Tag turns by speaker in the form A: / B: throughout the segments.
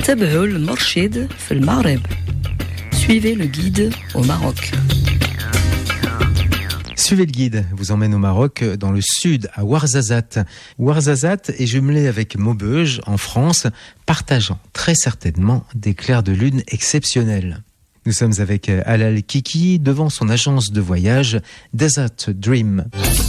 A: تابعوا المرشد في المغرب. Suivez le guide au Maroc.
B: Suivez le guide, vous emmène au Maroc, dans le sud, à Ouarzazate. Ouarzazate est jumelé avec Maubeuge, en France, partageant très certainement des clairs de lune exceptionnels. Nous sommes avec Halal Kiki, devant son agence de voyage Desert Dream.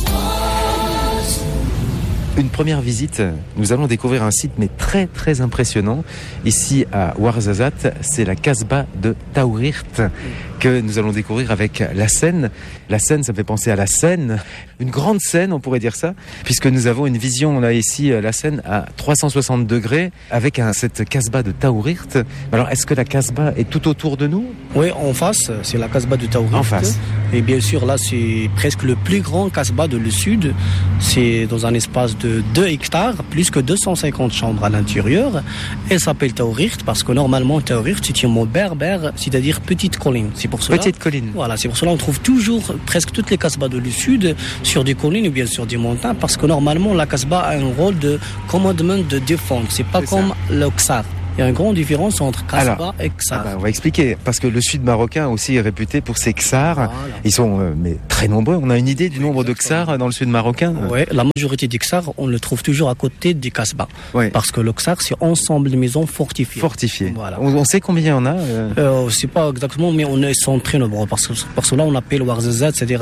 B: Une première visite, nous allons découvrir un site mais très très impressionnant. Ici à Ouarzazate, c'est la Kasbah de Taourirt que nous allons découvrir avec la Seine. La Seine, ça me fait penser à la Seine, une grande Seine, on pourrait dire ça, puisque nous avons une vision, on a ici la Seine à 360 degrés avec cette Kasbah de Taourirt. Alors, est-ce que la Kasbah est tout autour de nous ?
C: Oui, en face, c'est la Kasbah de Taourirt.
B: En face.
C: Et bien sûr, là, c'est presque le plus grand Kasbah de le sud. C'est dans un espace de 2 hectares, plus que 250 chambres à l'intérieur. Elle s'appelle Taourirt parce que normalement, Taourirt, c'est un mot berbère, c'est-à-dire petite colline. C'est pour cela,
B: petite colline.
C: Voilà, c'est pour cela qu'on trouve toujours presque toutes les Kasbahs de le sud sur des collines ou bien sur des montagnes, parce que normalement, la Kasbah a un rôle de commandement de défense. C'est pas comme le Ksar. Il y a une grande différence entre Kasbah et Ksar.
B: On va expliquer, parce que le sud marocain aussi est réputé pour ses Ksars. Voilà. Ils sont mais très nombreux. On a une idée du nombre de Ksars dans le sud marocain ?
C: Oui, la majorité des Ksars, on le trouve toujours à côté des Kasbahs. Ouais. Parce que le Ksar, c'est ensemble de maisons fortifiées. Voilà.
B: On sait combien il y en a
C: c'est pas exactement, mais ils sont très nombreux. Parce que là, on appelle Ouarzazate, c'est-à-dire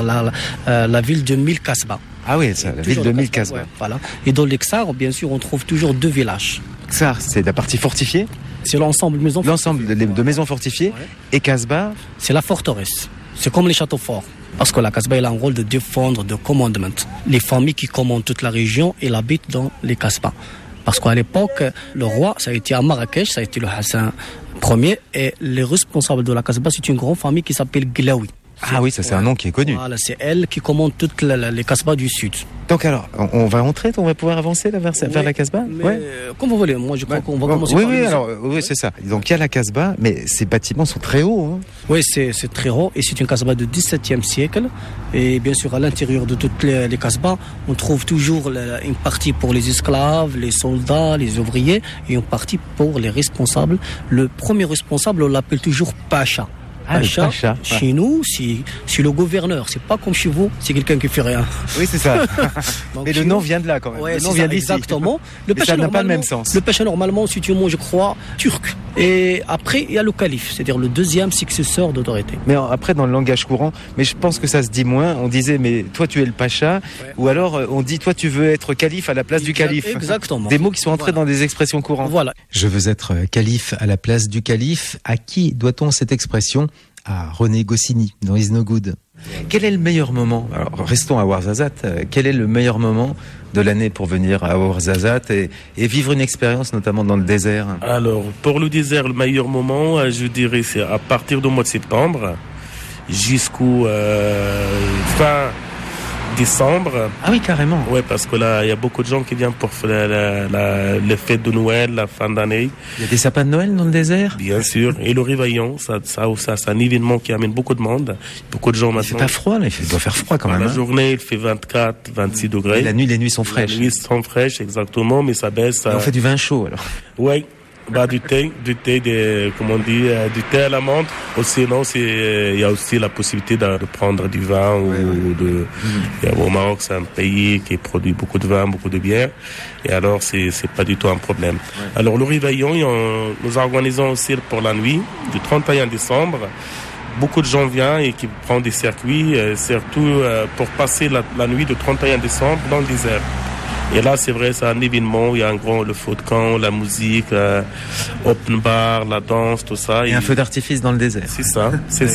C: la ville de 1000 Kasbahs.
B: Ah oui, c'est la ville de 1000 Kasbahs.
C: Ouais, voilà. Et dans les Ksars, bien sûr, on trouve toujours 2 villages.
B: Ksar, c'est la partie fortifiée ?
C: C'est l'ensemble de maisons fortifiées.
B: L'ensemble de maisons fortifiées. Ouais. Et Kasbah ?
C: C'est la forteresse. C'est comme les châteaux forts. Parce que la Kasbah, elle a un rôle de défendre, de commandement. Les familles qui commandent toute la région, elles habitent dans les Kasbahs. Parce qu'à l'époque, le roi, ça a été à Marrakech, ça a été le Hassan Ier. Et les responsables de la Kasbah, c'est une grande famille qui s'appelle Glaoui.
B: Ah oui, ça c'est un nom qui est connu.
C: Voilà, c'est elle qui commande toutes les Kasbahs du sud.
B: Donc alors, on va entrer, on va pouvoir avancer là, vers la Kasbah ?
C: Ouais. Comme vous voulez, moi je crois qu'on va commencer par
B: oui, c'est ça. Donc il y a la Kasbah, mais ces bâtiments sont très hauts. Hein.
C: Oui, c'est très haut, et c'est une Kasbah de 17e siècle. Et bien sûr, à l'intérieur de toutes les Kasbahs, on trouve toujours une partie pour les esclaves, les soldats, les ouvriers, et une partie pour les responsables. Le premier responsable, on l'appelle toujours Pacha. Pacha, chez nous, c'est le gouverneur. C'est pas comme chez vous, c'est quelqu'un qui fait rien.
B: Oui, c'est ça. Donc, mais le nom vient de là quand même.
C: Ouais,
B: le nom vient d'ici.
C: Exactement.
B: Le Pacha, ça n'a pas le même sens.
C: Le Pacha, normalement, c'est un mot, je crois, turc. Et après, il y a le calife, c'est-à-dire le deuxième successeur d'autorité.
B: Mais après, dans le langage courant, mais je pense que ça se dit moins. On disait, mais toi, tu es le Pacha. Ouais. Ou alors, on dit, toi, tu veux être calife à la place du calife.
C: Exactement.
B: Des mots qui sont entrés dans des expressions courantes.
C: Voilà.
B: Je veux être calife à la place du calife. À qui doit-on cette expression ? À René Goscinny, dans Is No Good. Quel est le meilleur moment ? Alors, restons à Ouarzazate. Quel est le meilleur moment de l'année pour venir à Ouarzazate et vivre une expérience, notamment dans le désert ?
D: Alors, pour le désert, le meilleur moment, je dirais, c'est à partir du mois de septembre jusqu'au fin décembre.
B: Ah oui, carrément.
D: Ouais, parce que là, il y a beaucoup de gens qui viennent pour les fêtes de Noël, la fin d'année.
B: Il y a des sapins de Noël dans le désert ?
D: Bien sûr. Et le réveillon, ça c'est un événement qui amène beaucoup de monde. Beaucoup de gens maintenant.
B: C'est pas froid, là. Il doit faire froid quand même.
D: La journée, il fait 24, 26 degrés.
B: Et la nuit, les nuits sont fraîches.
D: Les nuits sont fraîches, exactement, mais ça baisse.
B: Et on fait du vin chaud, alors.
D: Ouais. Du thé, comment on dit, du thé à la menthe. Sinon, il y a aussi la possibilité de prendre du vin au Maroc, c'est un pays qui produit beaucoup de vin, beaucoup de bière. Et alors, c'est pas du tout un problème. Ouais. Alors, le réveillon, nous organisons aussi pour la nuit, du 31 décembre. Beaucoup de gens viennent et qui prennent des circuits, surtout pour passer la nuit du 31 décembre dans le désert. Et là, c'est vrai, c'est un événement. Il y a le feu de camp, la musique, open bar, la danse, tout ça.
B: Et un feu d'artifice dans le désert.
D: C'est ça.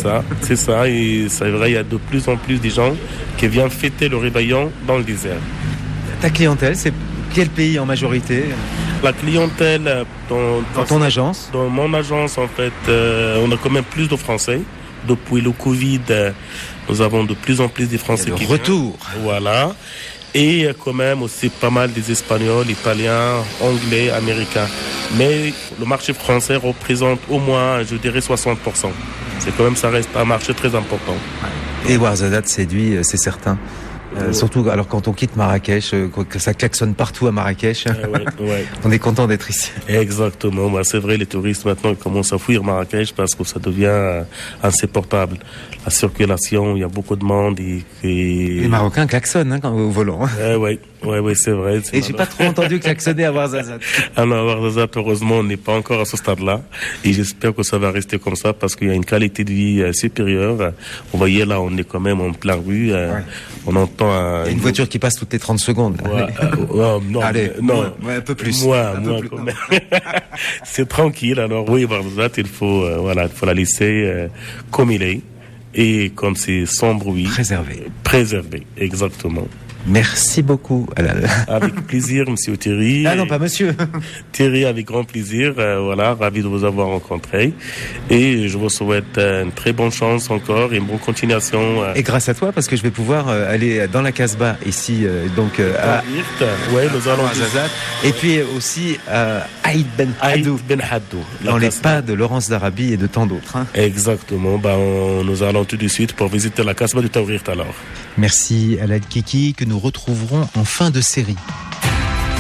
D: Et c'est vrai, il y a de plus en plus de gens qui viennent fêter le réveillon dans le désert.
B: Ta clientèle, c'est quel pays en majorité ?
D: La clientèle
B: dans ton agence ?
D: Dans mon agence, en fait, on a quand même plus de Français. Depuis le Covid, nous avons de plus en plus de Français qui
B: retour.
D: Viennent. Voilà. Et quand même aussi pas mal des Espagnols, Italiens, Anglais, Américains. Mais le marché français représente au moins, je dirais, 60%. C'est quand même, ça reste un marché très important.
B: Et Ouarzazate séduit, c'est certain. Surtout alors quand on quitte Marrakech, que ça klaxonne partout à Marrakech.
D: Ouais.
B: On est content d'être ici.
D: Exactement. Bah, c'est vrai, les touristes maintenant commencent à fuir Marrakech parce que ça devient insupportable. La circulation, il y a beaucoup de monde
B: Les Marocains klaxonnent au volant.
D: Oui, c'est vrai.
B: Et j'ai pas trop entendu klaxonner à Ouarzazate.
D: Alors, à Ouarzazate, heureusement, on n'est pas encore à ce stade-là. Et j'espère que ça va rester comme ça parce qu'il y a une qualité de vie supérieure. Vous voyez, là, on est quand même en plein rue. On entend
B: il y a une voiture qui passe toutes les 30 secondes.
D: Non,
B: allez,
D: non.
B: Un peu plus.
D: Moi, quand même. C'est tranquille. Alors, oui, Ouarzazate, il faut la laisser comme il est. Et comme c'est sans bruit. Préservé, exactement.
B: Merci beaucoup, Halal.
D: Avec plaisir, monsieur Thierry.
B: Ah non, pas monsieur.
D: Thierry, avec grand plaisir. Ravi de vous avoir rencontré. Et je vous souhaite une très bonne chance encore et une bonne continuation.
B: Et grâce à toi, parce que je vais pouvoir aller dans la Casbah ici, à
D: nous allons
B: Ouarzazate. Et puis aussi à Aïd Ben Haddou. Dans les pas de Laurence d'Arabie et de tant d'autres.
D: Exactement. Nous allons tout de suite pour visiter la Casbah de Taourir alors.
B: Merci Halal Kiki, que nous retrouverons en fin de série.